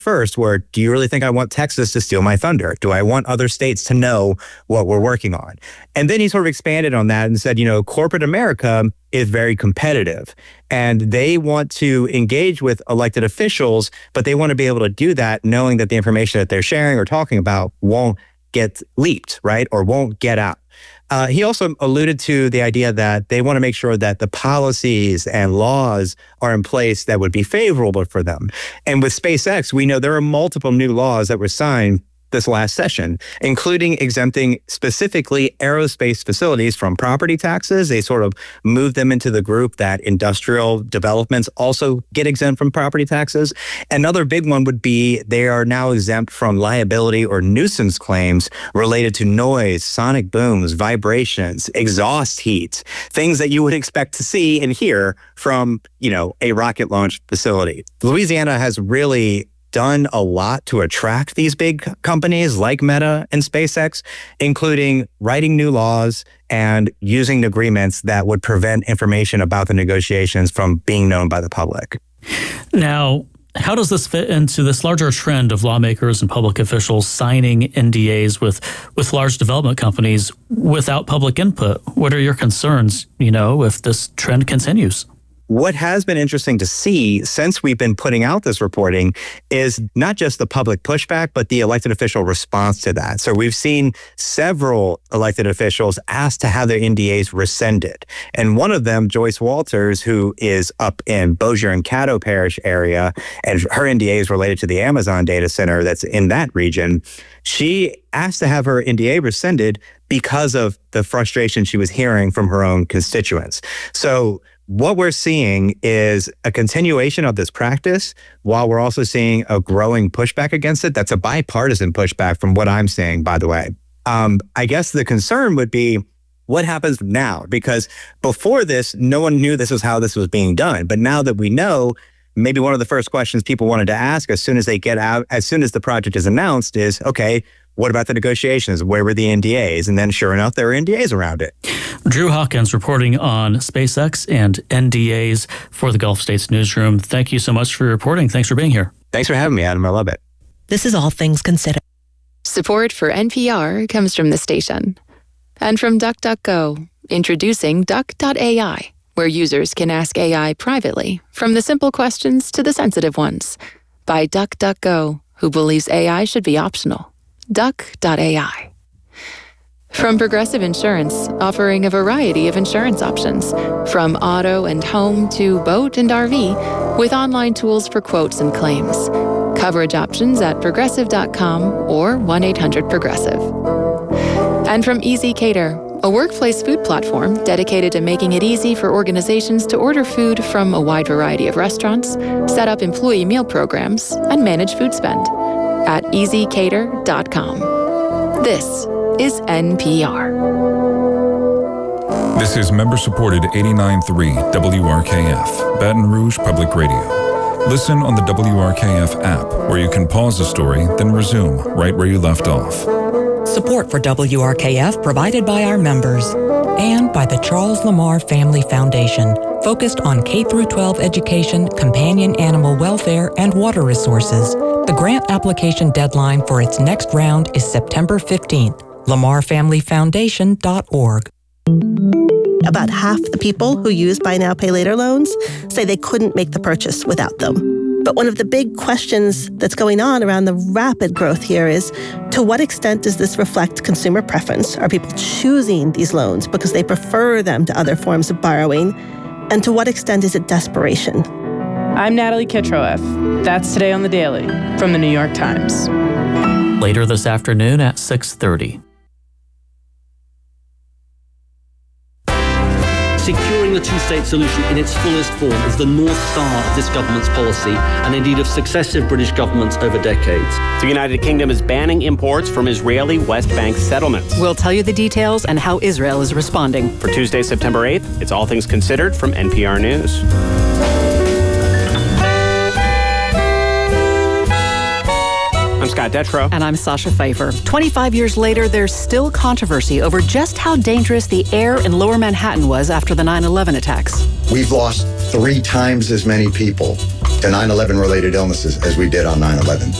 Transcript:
first were, do you really think I want Texas to steal my thunder? Do I want other states to know what we're working on? And then he sort of expanded on that and said, corporate America is very competitive and they want to engage with elected officials, but they want to be able to do that knowing that the information that they're sharing or talking about won't get leaked, right? Or won't get out. He also alluded to the idea that they want to make sure that the policies and laws are in place that would be favorable for them. And with SpaceX, we know there are multiple new laws that were signed this last session, including exempting specifically aerospace facilities from property taxes. They sort of moved them into the group that industrial developments also get exempt from property taxes. Another big one would be they are now exempt from liability or nuisance claims related to noise, sonic booms, vibrations, exhaust heat, things that you would expect to see and hear from, a rocket launch facility. Louisiana has really done a lot to attract these big companies like Meta and SpaceX, including writing new laws and using agreements that would prevent information about the negotiations from being known by the public. Now, how does this fit into this larger trend of lawmakers and public officials signing NDAs with large development companies without public input? What are your concerns, if this trend continues? What has been interesting to see since we've been putting out this reporting is not just the public pushback, but the elected official response to that. So we've seen several elected officials ask to have their NDAs rescinded. And one of them, Joyce Walters, who is up in Bossier and Caddo Parish area, and her NDA is related to the Amazon data center that's in that region, she asked to have her NDA rescinded because of the frustration she was hearing from her own constituents. So what we're seeing is a continuation of this practice while we're also seeing a growing pushback against it. That's a bipartisan pushback from what I'm saying, by the way. I guess the concern would be what happens now? Because before this, no one knew this was how this was being done. But now that we know, maybe one of the first questions people wanted to ask as soon as they get out, as soon as the project is announced is, okay, what about the negotiations? Where were the NDAs? And then sure enough, there were NDAs around it. Drew Hawkins reporting on SpaceX and NDAs for the Gulf States Newsroom. Thank you so much for your reporting. Thanks for being here. Thanks for having me, Adam. I love it. This is All Things Considered. Support for NPR comes from the station. And from DuckDuckGo, introducing Duck.ai, where users can ask AI privately, from the simple questions to the sensitive ones. By DuckDuckGo, who believes AI should be optional. Duck.ai. From Progressive Insurance, offering a variety of insurance options, from auto and home to boat and RV, with online tools for quotes and claims. Coverage options at progressive.com or 1-800-PROGRESSIVE. And from Easy Cater, a workplace food platform dedicated to making it easy for organizations to order food from a wide variety of restaurants, set up employee meal programs, and manage food spend. At easycater.com. This is NPR. This is member-supported 89.3 WRKF, Baton Rouge Public Radio. Listen on the WRKF app, where you can pause the story, then resume right where you left off. Support for WRKF provided by our members and by the Charles Lamar Family Foundation, focused on K-12 education, companion animal welfare, and water resources. The grant application deadline for its next round is September 15th. LamarFamilyFoundation.org. About half the people who use Buy Now, Pay Later loans say they couldn't make the purchase without them. But one of the big questions that's going on around the rapid growth here is, to what extent does this reflect consumer preference? Are people choosing these loans because they prefer them to other forms of borrowing? And to what extent is it desperation? I'm Natalie Kitroeff. That's Today on the Daily from the New York Times. Later this afternoon at 6:30. Securing the two-state solution in its fullest form is the North Star of this government's policy, and indeed of successive British governments over decades. The United Kingdom is banning imports from Israeli West Bank settlements. We'll tell you the details and how Israel is responding. For Tuesday, September 8th, it's All Things Considered from NPR News. I'm Scott Detrow. And I'm Sasha Pfeiffer. 25 years later, there's still controversy over just how dangerous the air in Lower Manhattan was after the 9/11 attacks. We've lost 3 times as many people to 9/11 related illnesses as we did on 9/11.